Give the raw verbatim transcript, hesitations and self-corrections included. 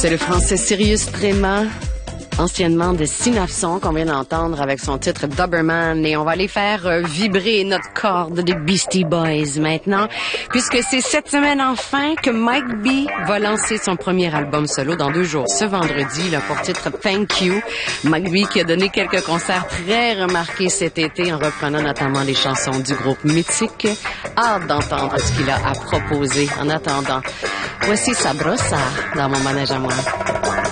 C'est le français Sirius Tréma, anciennement de Synapson, qu'on vient d'entendre avec son titre Doberman. Et on va aller faire euh, vibrer notre corde des Beastie Boys maintenant, puisque c'est cette semaine enfin que Mike B va lancer son premier album solo dans deux jours. Ce vendredi, là, pour titre Thank You. Mike B qui a donné quelques concerts très remarqués cet été en reprenant notamment les chansons du groupe mythique. Hâte d'entendre ce qu'il a à proposer. En attendant, voici Sabrosa dans mon manège à moi.